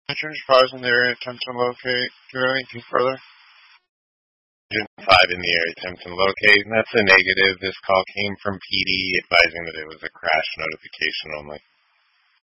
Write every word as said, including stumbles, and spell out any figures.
Insurance five in the area, attempt to locate. Do you have anything further? five in the area, attempt to locate. And that's a negative. This call came from P D advising that it was a crash notification only.